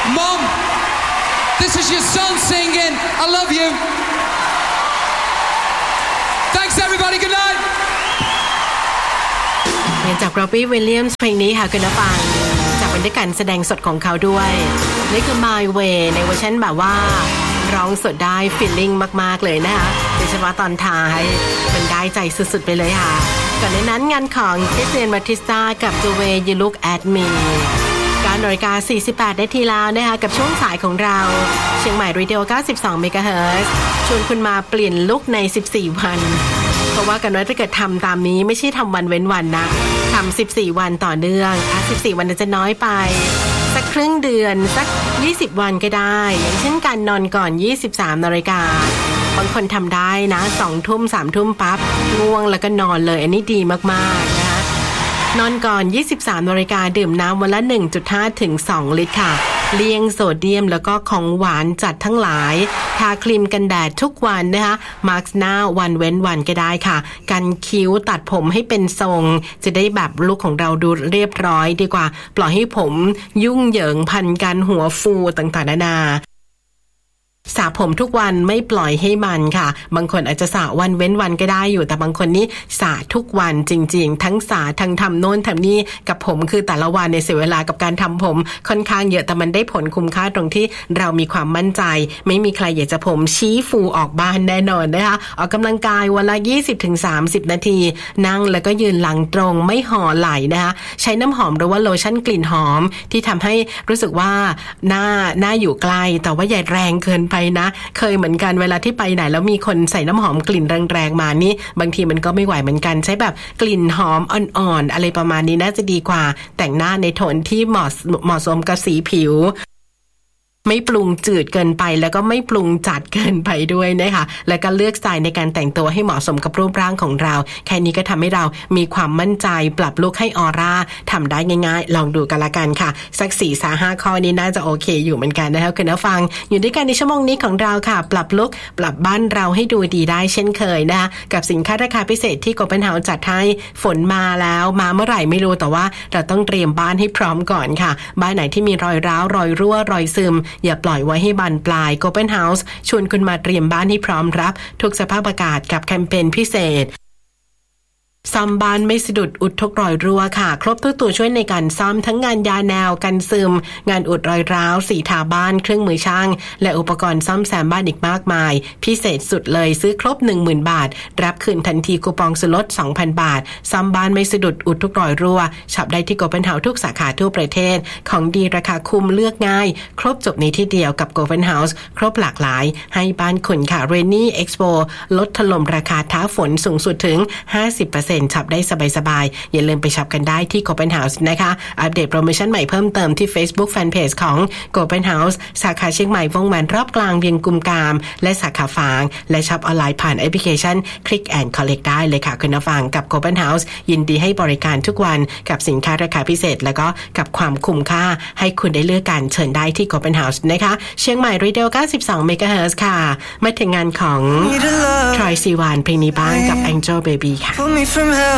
Mom, this is your son singing. I love you. Thanks everybody. Good night. เรียนจาก Robbie Williams เพลงนี้ค่ะคุณผู้ฟังจากบรรยากาศแสดงสดของเขาด้วยนี่คือ My Way ในเวอร์ชันแบบว่าร้องสดได้ feeling มากๆเลยนะคะโดยเฉพาะตอนท้ายมันได้ใจสุดๆไปเลยค่ะก่อนในนั้นงานของ Christian Batista กับ The Way You Look at Me 9:48 นาทีแล้วนะคะกับช่วงสายของเราเชียงใหม่เรดิโอ92 เมกะเฮิรตซ์ชวนคุณมาเปลี่ยนลุคใน14วันเพราะว่ากันว่าถ้าเกิดทำตามนี้ไม่ใช่ทำวันเว้นวันนะทำ14วันต่อเนื่อง14วันจะน้อยไปสักครึ่งเดือนสัก20วันก็ได้อย่างเช่นการนอนก่อน 23 นาฬิกาบางคนทำได้นะ 2 ทุ่ม 3 ทุ่มปั๊บง่วงแล้วก็นอนเลยอันนี้ดีมากๆนะคะนอนก่อน 23 นาฬิกาดื่มน้ำวันละ 1.5 ถึง 2 ลิตรค่ะเลี่ยงโซเดียมแล้วก็ของหวานจัดทั้งหลายทาครีมกันแดดทุกวันนะคะมาร์คหน้าวันเว้นวันก็ได้ค่ะกันคิ้วตัดผมให้เป็นทรงจะได้แบบลุคของเราดูเรียบร้อยดีกว่าปล่อยให้ผมยุ่งเหยิงพันกันหัวฟูต่างๆนานาสระผมทุกวันไม่ปล่อยให้มันค่ะบางคนอาจจะสระวันเว้นวันก็ได้อยู่แต่บางคนนี่สระทุกวันจริงๆทั้งสระทั้งทำโน่นทำนี่กับผมคือแต่ละวันในเสียเวลากับการทำผมค่อนข้างเยอะแต่มันได้ผลคุ้มค่าตรงที่เรามีความมั่นใจไม่มีใครอยากจะผมชี้ฟูออกบ้านแน่นอนนะคะออกกำลังกายวันละ 20-30 นาทีนั่งแล้วก็ยืนหลังตรงไม่ห่อไหล่นะคะใช้น้ำหอมหรือว่าโลชั่นกลิ่นหอมที่ทำให้รู้สึกว่าหน้าอยู่ใกล้แต่ว่าอย่าแรงเกินไปนะเคยเหมือนกันเวลาที่ไปไหนแล้วมีคนใส่น้ำหอมกลิ่นแรงๆมานี่บางทีมันก็ไม่ไหวเหมือนกันใช้แบบกลิ่นหอมอ่อนๆอะไรประมาณนี้น่าจะดีกว่าแต่งหน้าในโทนที่เหมาะสมกับสีผิวไม่ปรุงจืดเกินไปแล้วก็ไม่ปรุงจัดเกินไปด้วยนะคะแล้วก็เลือกสไตล์ในการแต่งตัวให้เหมาะสมกับรูปร่างของเราแค่นี้ก็ทำให้เรามีความมั่นใจปรับลุคให้ออร่าทำได้ง่ายๆลองดูกันละกันค่ะสัก 4-5 ข้อนี้น่าจะโอเคอยู่เหมือนกันนะคะคุณผู้ฟังอยู่ด้วยกันในชั่วโมงนี้ของเราค่ะปรับลุคปรับบ้านเราให้ดูดีได้เช่นเคยนะคะกับสินค้าราคาพิเศษที่โกลเด้นเฮาส์จัดให้ฝนมาแล้วมาเมื่อไหร่ไม่รู้แต่ว่าเราต้องเตรียมบ้านให้พร้อมก่อนค่ะบ้านไหนที่มีรอยร้าวรอยรั่วรอยซึมอย่าปล่อยไว้ให้บานปลาย Open House ชวนคุณมาเตรียมบ้านให้พร้อมรับทุกสภาพอากาศกับแคมเปญพิเศษซ่อมบ้านไม่สะดุดอุดทุกรอยรั่วค่ะครบทุกตัวช่วยในการซ่อมทั้งงานยาแนวกันซึมงานอุดรอยร้าวสีทาบ้านเครื่องมือช่างและอุปกรณ์ซ่อมแซมบ้านอีกมากมายพิเศษสุดเลยซื้อครบ 10,000 บาทรับคืนทันทีคูปองส่วนลด 2,000 บาทซ่อมบ้านไม่สะดุดอุดทุกรอยรั่วช็อปได้ที่ Open House ทุกสาขาทั่วประเทศของดีราคาคุ้มเลือกง่ายครบจบในที่เดียวกับ Open House ครบหลากหลายให้บ้านคุณค่ะ Rainy Expo ลดถล่มราคาท้าฝนสูงสุดถึง 50%ช็อปได้สบายๆอย่าลืมไปช็อปกันได้ที่ Open House นะคะอัปเดตโปรโมชั่นใหม่เพิ่มเติมที่ Facebook Fanpage ของ Open House สาขาเชียงใหม่วงแหวนรอบกลางเวียงกุมกามและสาขาฝางและช็อปออนไลน์ผ่านแอปพลิเคชัน Click and Collect ได้เลยค่ะคุณผู้ฟังกับ Open House ยินดีให้บริการทุกวันกับสินค้าราคาพิเศษและก็กับความคุ้มค่าให้คุณได้เลือกกันเชิญได้ที่ Open House นะคะเชียงใหม่ Radio 92 เมกะเฮิรตซ์ค่ะมาถึงงานของ Troye Sivan เพลงนี้บ้างกับ Angel Baby ค่ะ